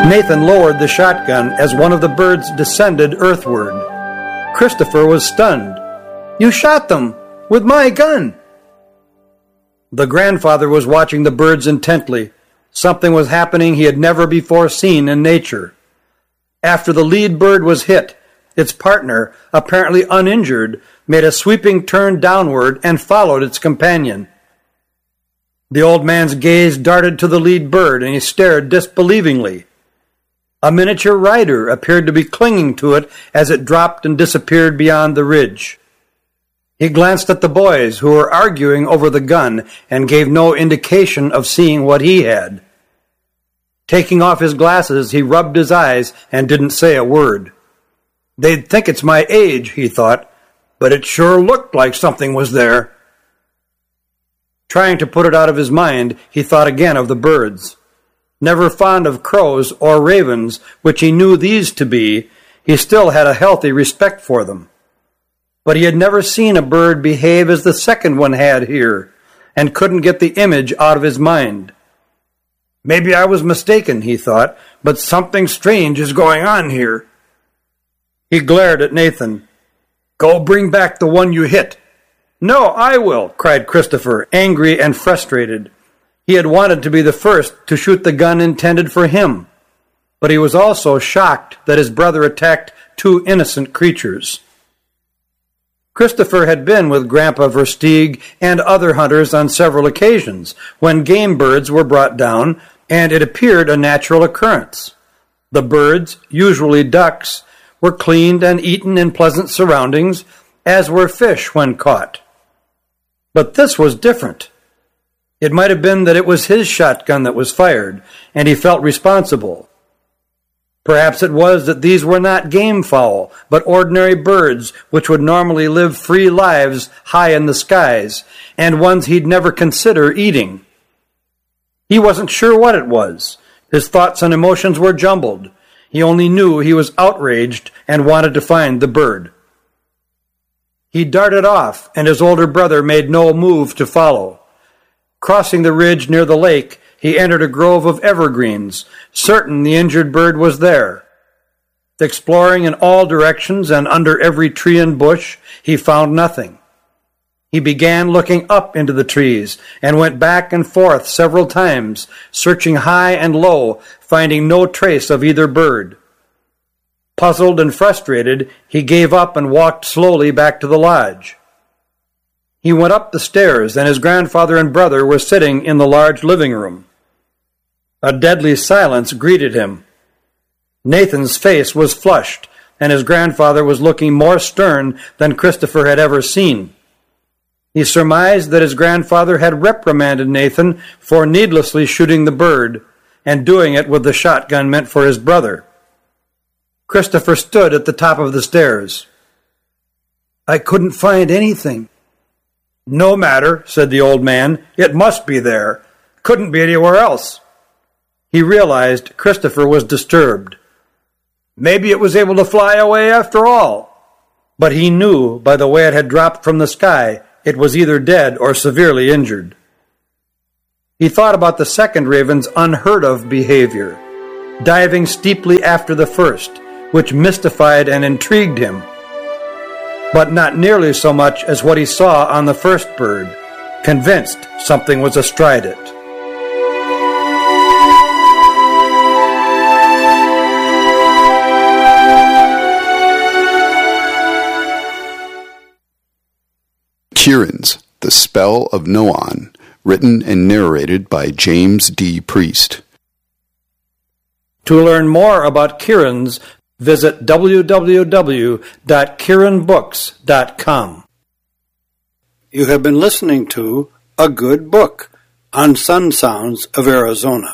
Nathan lowered the shotgun as one of the birds descended earthward. Christopher was stunned. "You shot them with my gun!" The grandfather was watching the birds intently. Something was happening he had never before seen in nature. After the lead bird was hit, its partner, apparently uninjured, made a sweeping turn downward and followed its companion. The old man's gaze darted to the lead bird, and he stared disbelievingly. A miniature rider appeared to be clinging to it as it dropped and disappeared beyond the ridge. He glanced at the boys, who were arguing over the gun, and gave no indication of seeing what he had. Taking off his glasses, he rubbed his eyes and didn't say a word. "They'd think it's my age," he thought, "but it sure looked like something was there." Trying to put it out of his mind, he thought again of the birds. Never fond of crows or ravens, which he knew these to be, he still had a healthy respect for them. But he had never seen a bird behave as the second one had here, and couldn't get the image out of his mind. "Maybe I was mistaken," he thought, "but something strange is going on here." He glared at Nathan. "Go bring back the one you hit." "No, I will," cried Christopher, angry and frustrated. He had wanted to be the first to shoot the gun intended for him, but he was also shocked that his brother attacked two innocent creatures. Christopher had been with Grandpa Versteeg and other hunters on several occasions when game birds were brought down, and it appeared a natural occurrence. The birds, usually ducks, were cleaned and eaten in pleasant surroundings, as were fish when caught. But this was different. It might have been that it was his shotgun that was fired, and he felt responsible. Perhaps it was that these were not game fowl, but ordinary birds which would normally live free lives high in the skies, and ones he'd never consider eating. He wasn't sure what it was. His thoughts and emotions were jumbled. He only knew he was outraged and wanted to find the bird. He darted off, and his older brother made no move to follow. Crossing the ridge near the lake, he entered a grove of evergreens, certain the injured bird was there. Exploring in all directions and under every tree and bush, he found nothing. He began looking up into the trees and went back and forth several times, searching high and low, finding no trace of either bird. Puzzled and frustrated, he gave up and walked slowly back to the lodge. He went up the stairs, and his grandfather and brother were sitting in the large living room. A deadly silence greeted him. Nathan's face was flushed, and his grandfather was looking more stern than Christopher had ever seen. He surmised that his grandfather had reprimanded Nathan for needlessly shooting the bird, and doing it with the shotgun meant for his brother. Christopher stood at the top of the stairs. "I couldn't find anything." "No matter," said the old man. "It must be there. Couldn't be anywhere else." He realized Christopher was disturbed. Maybe it was able to fly away after all. But he knew by the way it had dropped from the sky it was either dead or severely injured. He thought about the second raven's unheard-of behavior, diving steeply after the first, which mystified and intrigued him, but not nearly so much as what he saw on the first bird, convinced something was astride it. Kieran's The Spell of Noan, written and narrated by James D. Priest. To learn more about Kieran's, visit www.kieranbooks.com. You have been listening to A Good Book on Sun Sounds of Arizona.